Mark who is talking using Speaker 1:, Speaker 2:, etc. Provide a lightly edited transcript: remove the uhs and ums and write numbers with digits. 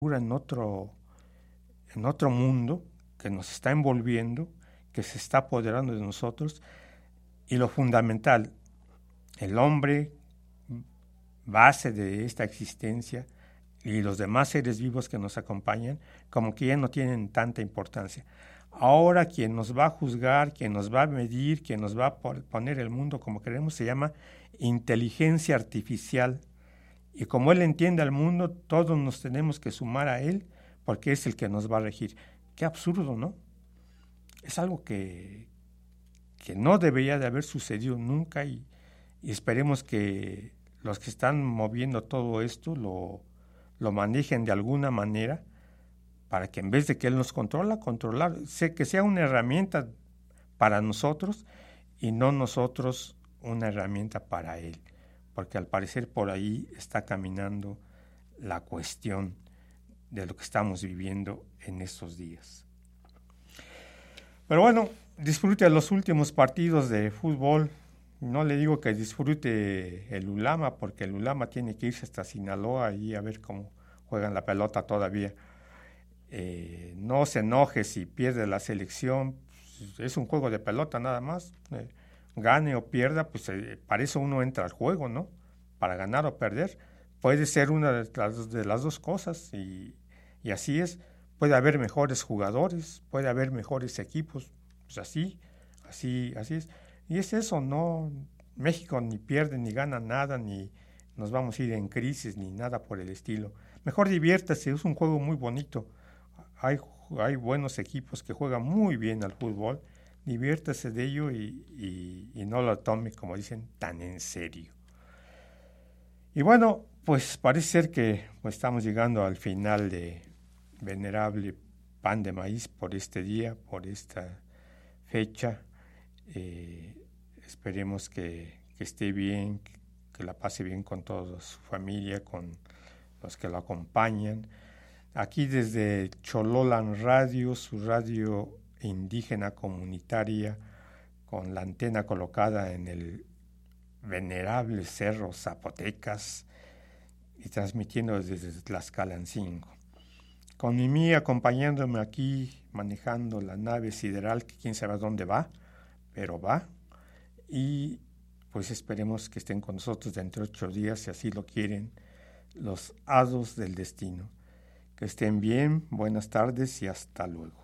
Speaker 1: en otro mundo que nos está envolviendo, que se está apoderando de nosotros, y lo fundamental, el hombre, base de esta existencia, y los demás seres vivos que nos acompañan, como que ya no tienen tanta importancia. Ahora quien nos va a juzgar, quien nos va a medir, quien nos va a poner el mundo como queremos, se llama inteligencia artificial. Y como él entiende al mundo, todos nos tenemos que sumar a él, porque es el que nos va a regir. Qué absurdo, ¿no? Es algo que no debería de haber sucedido nunca, y esperemos que los que están moviendo todo esto lo manejen de alguna manera, para que en vez de que él nos controlar, que sea una herramienta para nosotros y no nosotros una herramienta para él, porque al parecer por ahí está caminando la cuestión de lo que estamos viviendo en estos días. Pero bueno, disfrute los últimos partidos de fútbol. No le digo que disfrute el Ulama, porque el Ulama tiene que irse hasta Sinaloa y a ver cómo juegan la pelota todavía. No se enoje si pierde la selección, es un juego de pelota nada más. Gane o pierda, pues para eso uno entra al juego, ¿no? Para ganar o perder. Puede ser una de las dos cosas, y así es. Puede haber mejores jugadores, puede haber mejores equipos, pues así es. Y es eso, no, México ni pierde ni gana nada, ni nos vamos a ir en crisis, ni nada por el estilo. Mejor diviértase, es un juego muy bonito. Hay buenos equipos que juegan muy bien al fútbol. Diviértase de ello y no lo tome, como dicen, tan en serio. Y bueno, pues parece ser que estamos llegando al final de Venerable Pan de Maíz por este día, por esta fecha. Esperemos que esté bien, que la pase bien con toda su familia, con los que lo acompañan. Aquí desde Chololan Radio, su radio indígena comunitaria, con la antena colocada en el venerable Cerro Zapotecas y transmitiendo desde Tlaxcalancingo. Con Mimi acompañándome aquí, manejando la nave sideral que quién sabe a dónde va, pero va. Y pues esperemos que estén con nosotros dentro de 8 días, si así lo quieren, los hados del destino. Que estén bien, buenas tardes y hasta luego.